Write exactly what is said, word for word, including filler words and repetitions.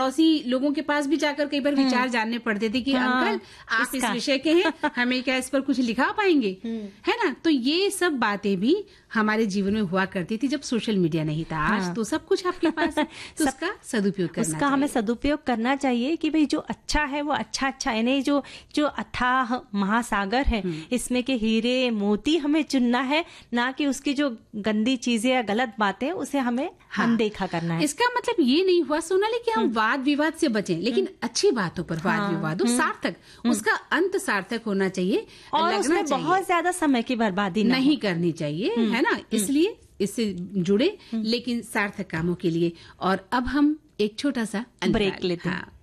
पड़ोसी लोगों के पास भी जाकर कई बार विचार जानने पड़ते थे कि हाँ, अंकल आप इस विषय के हैं, हमें क्या इस पर कुछ लिखा पाएंगे, है ना। तो ये सब बातें भी हमारे जीवन में हुआ करती थी जब सोशल मीडिया नहीं था। आज हाँ। तो सब कुछ आपके पास है, तो उसका सदुपयोग करना उसका चाहिए। हमें सदुपयोग करना चाहिए कि भाई जो अच्छा है वो अच्छा अच्छा, यानी जो जो अथाह महासागर है इसमें के हीरे मोती हमें चुनना है, ना कि उसकी जो गंदी चीजें या गलत बातें उसे हमें हाँ। अनदेखा करना है। इसका मतलब ये नहीं हुआ सोनाली कि हम वाद विवाद से बचें, लेकिन अच्छी बातों पर वाद विवाद हो, सार्थक, उसका अंत सार्थक होना चाहिए और उसमें बहुत ज्यादा समय की बर्बादी नहीं करनी चाहिए, है ना। इसलिए इससे जुड़े लेकिन सार्थक कामों के लिए। और अब हम एक छोटा सा ब्रेक लेते हैं। हाँ।